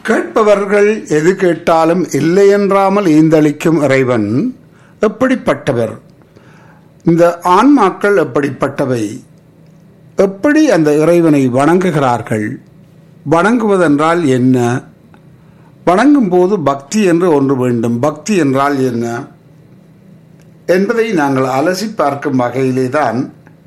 கேட்பவர்கள் எது கேட்டாலும் இல்லை என்றாமல் ஈந்தளிக்கும் இறைவன் எப்படிப்பட்டவர்? இந்த ஆன்மாக்கள் எப்படிப்பட்டவை? எப்படி அந்த இறைவனை வணங்குகிறார்கள்? வணங்குவதென்றால் என்ன? வணங்கும் போது பக்தி என்று ஒன்று வேண்டும். பக்தி என்றால் என்ன என்பதை நாங்கள் அலசி பார்க்கும் வகையிலேதான்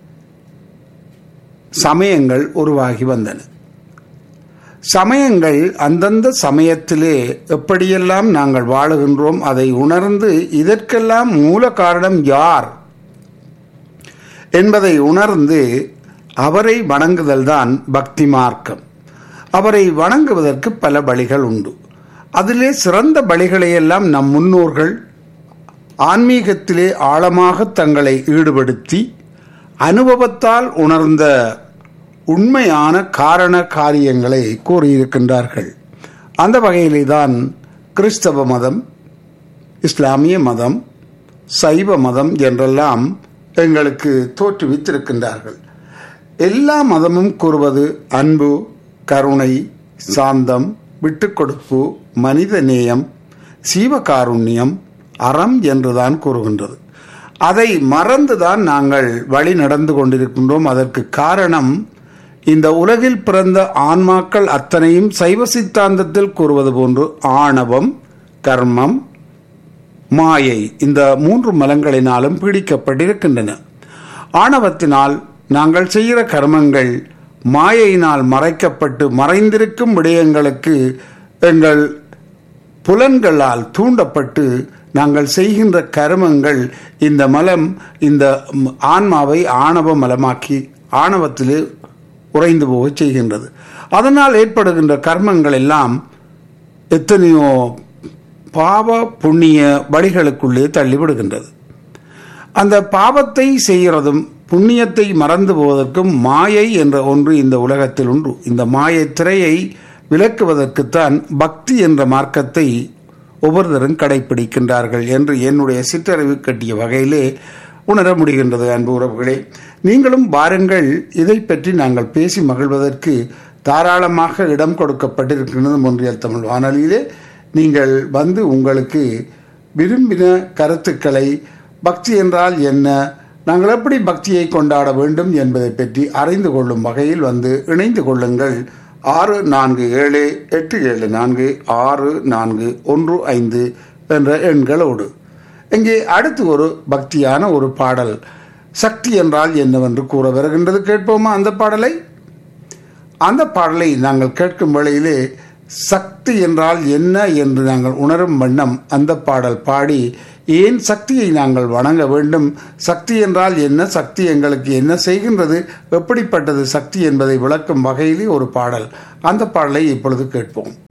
சமயங்கள் உருவாகி வந்தன. சமயங்கள் அந்தந்த சமயத்திலே எப்படியெல்லாம் நாங்கள் வாழுகின்றோம் அதை உணர்ந்து இதற்கெல்லாம் மூல காரணம் யார் என்பதை உணர்ந்து அவரை வணங்குதல் தான் பக்தி மார்க்கம். அவரை வணங்குவதற்கு பல வழிகள் உண்டு. அதிலே சிறந்த வழிகளையெல்லாம் நம் முன்னோர்கள் ஆன்மீகத்திலே ஆழமாக தங்களை ஈடுபடுத்தி அனுபவத்தால் உணர்ந்த உண்மையான காரண காரியங்களை கூறியிருக்கின்றார்கள். அந்த வகையிலே தான் கிறிஸ்தவ மதம், இஸ்லாமிய மதம், சைவ மதம் என்றெல்லாம் எங்களுக்கு தோற்றுவித்திருக்கின்றார்கள். எல்லா மதமும் கூறுவது அன்பு, கருணை, சாந்தம், விட்டுக்கொடுப்பு, மனித நேயம், சீவகாருண்யம், அறம் என்றுதான் கூறுகின்றது. அதை மறந்துதான் நாங்கள் வழி நடந்து கொண்டிருக்கின்றோம். அதற்கு காரணம் இந்த உலகில் பிறந்த ஆன்மாக்கள் அத்தனையும் சைவ சித்தாந்தத்தில் கூறுவது போன்று ஆணவம், கர்மம், மாயை இந்த 3 மலங்களினாலும் பீடிக்கப்பட்டிருக்கின்றன. ஆணவத்தினால் நாங்கள் செய்கிற கர்மங்கள் மாயையினால் மறைக்கப்பட்டு மறைந்திருக்கும் விடயங்களுக்கு எங்கள் புலன்களால் தூண்டப்பட்டு நாங்கள் செய்கின்ற கர்மங்கள் இந்த மலம் இந்த ஆன்மாவை ஆணவ மலமாக்கி ஆணவத்திலே உறைந்து போக செய்கின்றது. அதனால் ஏற்படுகின்ற கர்மங்கள் எல்லாம் எத்தனையோ பாவ புண்ணிய வழிகளுக்குள்ளே தள்ளிவிடுகின்றது. அந்த பாவத்தை செய்கிறதும் புண்ணியத்தை மறந்து போவதற்கும் மாயை என்ற ஒன்று இந்த உலகத்தில் உண்டு. இந்த மாயை திரையை விலக்குவதற்குத்தான் பக்தி என்ற மார்க்கத்தை ஒவ்வொருத்தரும் கடைபிடிக்கின்றார்கள் என்று என்னுடைய சிற்றறிவு கட்டிய வகையிலே உணர முடிகின்றது. அன்பு உறவுகளே, நீங்களும் வாருங்கள். இதை பற்றி நாங்கள் பேசி மகிழ்வதற்கு தாராளமாக இடம் கொடுக்கப்பட்டிருக்கின்றது. ஒன்றியல் தமிழ் வானொலியிலே நீங்கள் வந்து உங்களுக்கு விரும்பின கருத்துக்களை, பக்தி என்றால் என்ன, நாங்கள் எப்படி பக்தியை கொண்டாட வேண்டும் என்பதை பற்றி அறிந்து கொள்ளும் வகையில் வந்து இணைந்து கொள்ளுங்கள். 6478746415 என்ற எண்களோடு. இங்கே அடுத்து ஒரு பக்தியான ஒரு பாடல், சக்தி என்றால் என்னவென்று கூற வருகின்றது. கேட்போமா அந்த பாடலை? அந்த பாடலை நாங்கள் கேட்கும் வேளையிலே சக்தி என்றால் என்ன என்று நாங்கள் உணரும் வண்ணம் அந்த பாடல் பாடி ஏன் சக்தியை நாங்கள் வணங்க வேண்டும், சக்தி என்றால் என்ன, சக்தி எங்களுக்கு என்ன செய்கின்றது, எப்படிப்பட்டது சக்தி என்பதை விளக்கும் வகையிலே ஒரு பாடல். அந்த பாடலை இப்பொழுது கேட்போம்.